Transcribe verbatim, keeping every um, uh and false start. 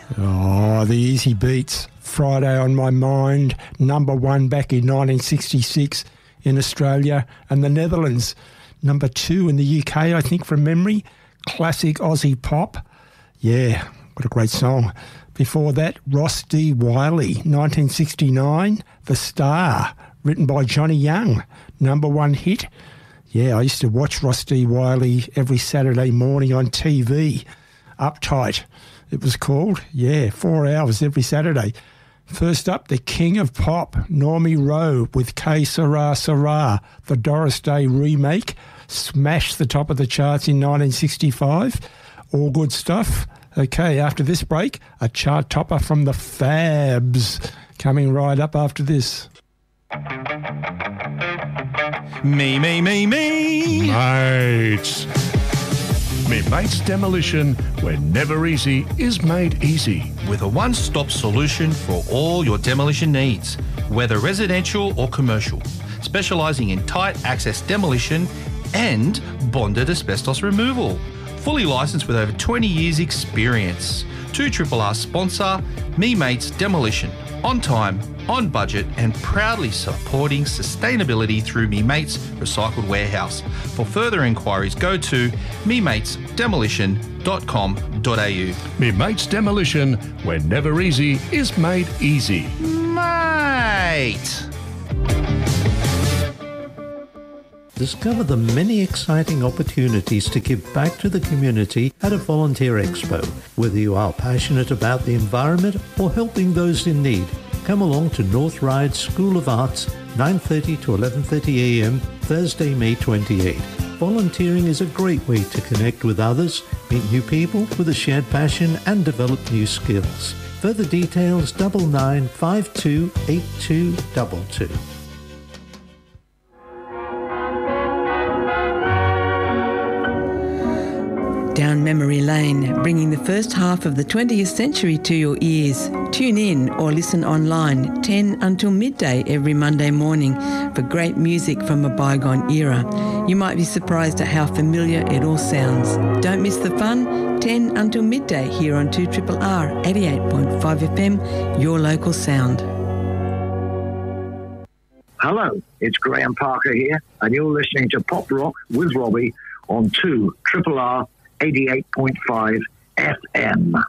Oh, the Easy Beats. Friday on My Mind, number one back in nineteen sixty-six in Australia and the Netherlands. Number two in the U K, I think, from memory. Classic Aussie pop. Yeah, what a great song. Before that, Ross D. Wiley, nineteen sixty-nine, The Star, written by Johnny Young. Number one hit. Yeah, I used to watch Ross D. Wiley every Saturday morning on T V. Uptight, it was called. Yeah, four hours every Saturday. First up, the King of Pop, Normie Rowe with K Sarah Sarah, the Doris Day remake, smashed the top of the charts in nineteen sixty-five. All good stuff. Okay, after this break, a chart topper from the Fabs, coming right up after this. Me, me, me, me. Mates. Me Mates Demolition, where never easy is made easy. With a one-stop solution for all your demolition needs, whether residential or commercial, specialising in tight access demolition and bonded asbestos removal. Fully licensed with over twenty years experience. two R R sponsor, Me Mates Demolition. On time, on budget and proudly supporting sustainability through Me Mates Recycled Warehouse. For further inquiries, go to me mates demolition dot com dot a u. Me Mates Demolition, where never easy is made easy. Mate! Discover the many exciting opportunities to give back to the community at a volunteer expo. Whether you are passionate about the environment or helping those in need, come along to North Ryde School of Arts, nine thirty to eleven thirty a m, Thursday, May twenty-eighth. Volunteering is a great way to connect with others, meet new people with a shared passion and develop new skills. Further details, double nine five two eight two two two. Down memory lane, bringing the first half of the twentieth century to your ears. Tune in or listen online ten until midday every Monday morning for great music from a bygone era. You might be surprised at how familiar it all sounds. Don't miss the fun, ten until midday here on two R R R eighty-eight point five F M, your local sound. Hello, it's Graham Parker here, and you're listening to Pop Rock with Robbie on two R R R eighty-eight point five F M.